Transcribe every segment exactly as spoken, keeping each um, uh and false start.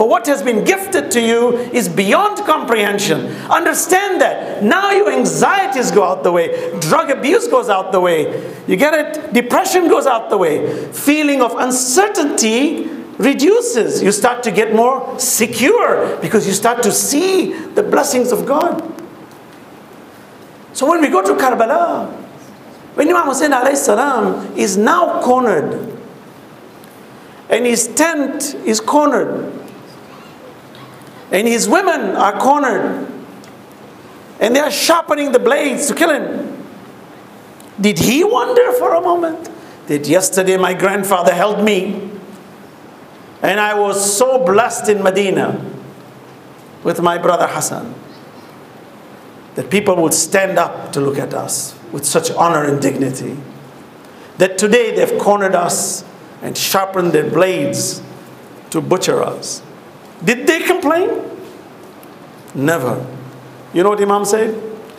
for what has been gifted to you is beyond comprehension. Understand that. Now your anxieties go out the way. Drug abuse goes out the way. You get it? Depression goes out the way. Feeling of uncertainty reduces. You start to get more secure because you start to see the blessings of God. So when we go to Karbala, when Imam Hussein alayhi salam is now cornered, and his tent is cornered, and his women are cornered, and they are sharpening the blades to kill him, did he wonder for a moment that yesterday my grandfather held me, and I was so blessed in Medina with my brother Hassan, that people would stand up to look at us with such honor and dignity, that today they've cornered us and sharpened their blades to butcher us? Did they complain? Never. You know what Imam said?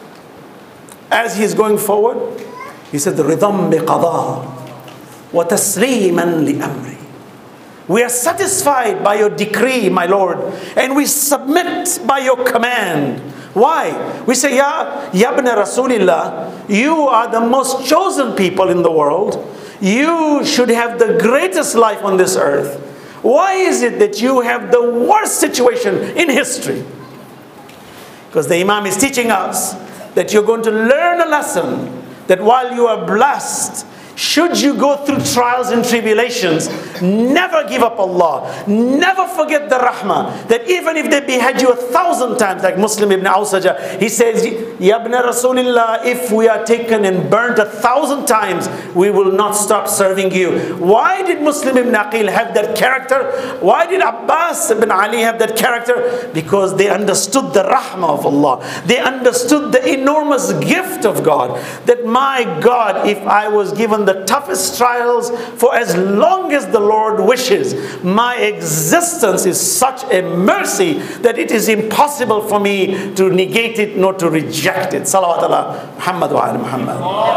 As he's going forward, he said, "Ridam biqada wa tasliman li amri." We are satisfied by your decree, my Lord, and we submit by your command. Why? We say, Ya, Ya ibn Rasulillah, you are the most chosen people in the world. You should have the greatest life on this earth. Why is it that you have the worst situation in history? Because the Imam is teaching us that you're going to learn a lesson, that while you are blessed, should you go through trials and tribulations, never give up Allah. Never forget the rahmah. That even if they behead you a thousand times, like Muslim ibn Awsaja, he says, Ya ibn Rasulillah, if we are taken and burnt a thousand times, we will not stop serving you. Why did Muslim ibn Aqil have that character? Why did Abbas ibn Ali have that character? Because they understood the rahmah of Allah. They understood the enormous gift of God. That my God, if I was given the toughest trials for as long as the Lord wishes, my existence is such a mercy that it is impossible for me to negate it nor to reject it. Salawat Allah Muhammad wa ala Muhammad.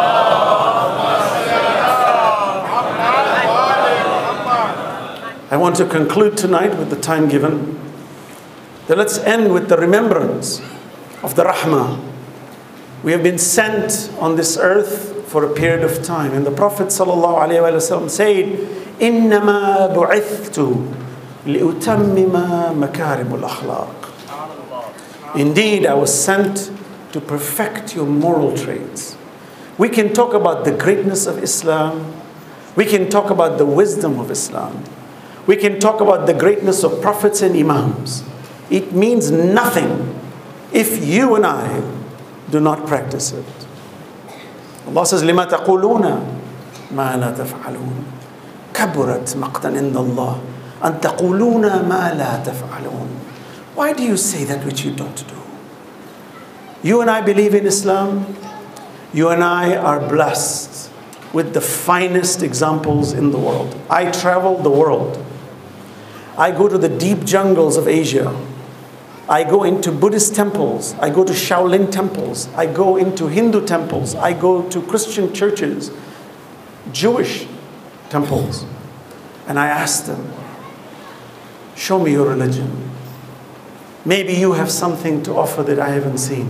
I want to conclude tonight with the time given. Then let's end with the remembrance of the rahmah. We have been sent on this earth for a period of time, and the Prophet ﷺ said, "Innama bu'ithtu li'utammima makarimul akhlaq." Indeed, I was sent to perfect your moral traits. We can talk about the greatness of Islam. We can talk about the wisdom of Islam. We can talk about the greatness of prophets and imams. It means nothing if you and I do not practice it. Allah says, لِمَا تَقُولُونَ مَا لَا تَفْعَلُونَ كَبُرَتْ مَقْتًا عِنْدَ اللَّهِ أَن تَقُولُونَ مَا لَا تَفْعَلُونَ. Why do you say that which you don't do? You and I believe in Islam. You and I are blessed with the finest examples in the world. I travel the world. I go to the deep jungles of Asia. I go into Buddhist temples. I go to Shaolin temples. I go into Hindu temples. I go to Christian churches, Jewish temples. And I ask them, show me your religion. Maybe you have something to offer that I haven't seen.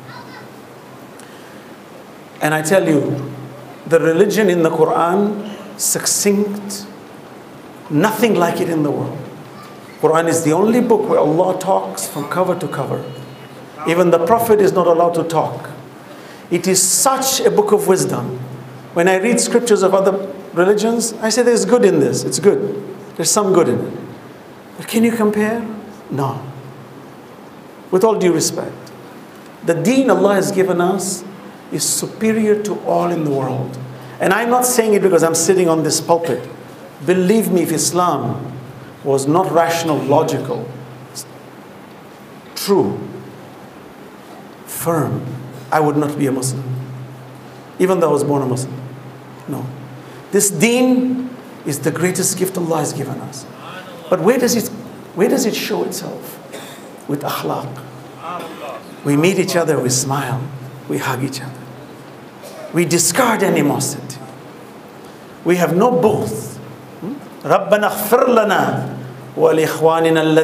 And I tell you, the religion in the Quran, succinct, nothing like it in the world. Quran is the only book where Allah talks from cover to cover. Even the Prophet is not allowed to talk. It is such a book of wisdom. When I read scriptures of other religions, I say there's good in this. It's good. There's some good in it. But can you compare? No. With all due respect, the deen Allah has given us is superior to all in the world. And I'm not saying it because I'm sitting on this pulpit. Believe me, if Islam was not rational, logical, true, firm, I would not be a Muslim. Even though I was born a Muslim. No. This deen is the greatest gift Allah has given us. But where does it, where does it show itself? With akhlaq. We meet each other, we smile, we hug each other. We discard animosity. We have no both. رَبَّنَا اغْفِرْ لَنَا وَلِإِخْوَانِنَا